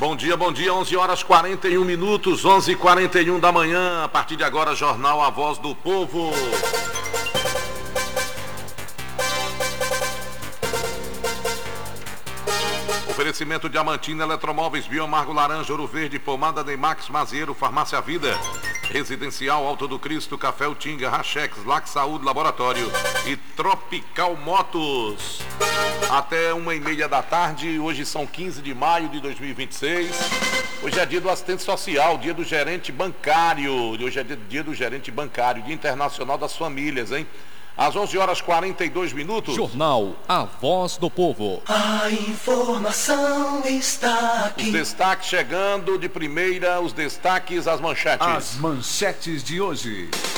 bom dia, 11 horas 41 minutos, 11h41 da manhã. A partir de agora, Jornal A Voz do Povo. Oferecimento Diamantina, Eletromóveis, Biomargo Laranja, Ouro Verde, Pomada Neymax, Mazieiro, Farmácia Vida, Residencial Alto do Cristo, Café Utinga, Rachex, Lac Saúde, Laboratório e Tropical Motos. Até 1h30 da tarde, hoje são 15 de maio de 2026. Hoje é dia do assistente social, dia do gerente bancário. Hoje é dia do gerente bancário, dia internacional das famílias, hein? Às 11 horas 42 minutos. Jornal A Voz do Povo. A informação está aqui. Os destaques chegando de primeira, os destaques, as manchetes. As manchetes de hoje.